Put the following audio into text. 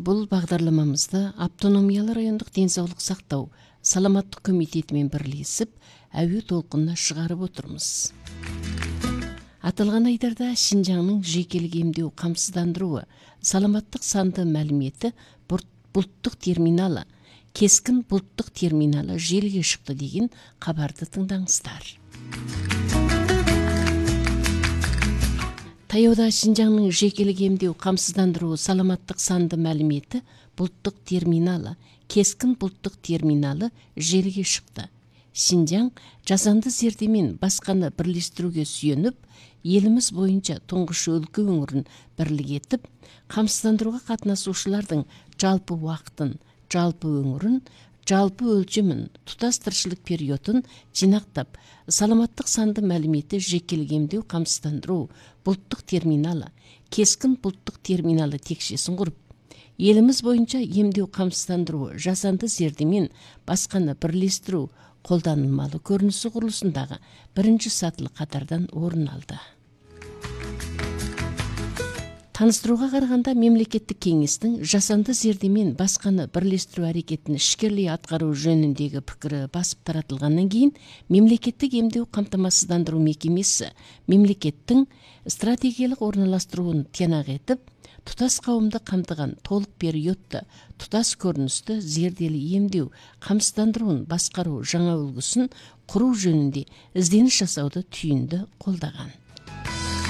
Бұл бағдарламамызды Автономиялы райондық денсаулық сақтау саламаттық комитетімен бірлесіп, әуе толқынына шығарып отырмыз. Аталған айдарда Шинжаңның жекелік емдеу қамсыздандыруы саламаттық санды мәліметі бұлттық терминалы, кескін бұлттық терминалы желіге шықты деген хабарды тыңдаңыздар. Таяуда Шинжаңның жекелік емдеу қамсыздандыруы саламаттық санды мәліметі бұлттық терминалы, кескін бұлттық терминалы желіге шықты. Шинжаң жасанды зердемен басқаны бірлестіруге сүйеніп, еліміз бойынша тұңғыш өлкө өңірін бірлік етіп, қамсыздандыруға қатынасушылардың жалпы уақытын, жалпы өңірін, жалпы өлчімін, тұтас тіршілік периодын жинақтап, саламаттық санды мәліметі жекелік емдеу қамсыздандыру бұлттық терминалы, кескін бұлттық терминалы текшесін құрып, еліміз бойынша емдеу қамсыздандыруы жасанды зердемен басқаны бірлестіру қолданылмалы көрінісі құрылысындағы бірінші сатылы қатардан орын алды. Таныстыруға қарағанда мемлекеттік кеңестің жасанды зердемен басқаны бірлестіру әрекетін ішкерлей атқару жөніндегі пікірі басып таратылғаннан кейін, мемлекеттік емдеу қамтамасыздандыру мекемесі мемлекеттің стратегиялық орналастыруын тиянақ етіп, тұтас қауымды қамтыған толық периодты, тұтас көріністі зерделі емдеу қамсыздандыруын басқару жаңа үлгісін құру жөнінде ізденіс жасауды түйінді қолдаған.